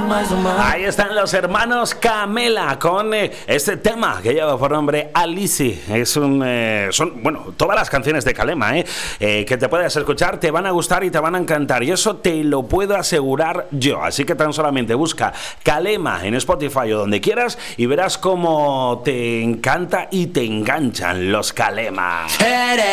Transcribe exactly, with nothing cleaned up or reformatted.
Ahí están los hermanos Camela con eh, este tema que lleva por nombre Alice. Es un, eh, son, bueno, todas las canciones de Calema, eh, eh, que te puedes escuchar, te van a gustar y te van a encantar. Y eso te lo puedo asegurar yo. Así que tan solamente busca Calema en Spotify o donde quieras y verás cómo te encanta y te enganchan los Calema.